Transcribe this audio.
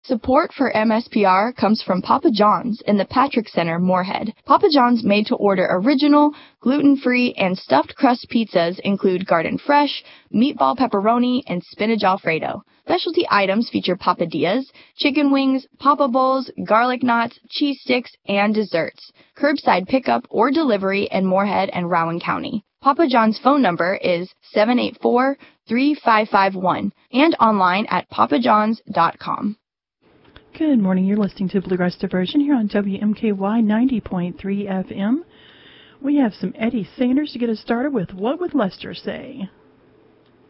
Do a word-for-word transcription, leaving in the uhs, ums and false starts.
Support for M S P R comes from Papa John's in the Patrick Center, Moorhead. Papa John's made-to-order original, gluten-free, and stuffed crust pizzas include garden fresh, meatball pepperoni, and spinach alfredo. Specialty items feature papadillas, chicken wings, papa bowls, garlic knots, cheese sticks, and desserts. Curbside pickup or delivery in Moorhead and Rowan County. Papa John's phone number is seven eight four, three five five one and online at papa johns dot com. Good morning. You're listening to Bluegrass Diversion here on W M K Y ninety point three F M. We have some Eddie Sanders to get us started with What Would Lester Say?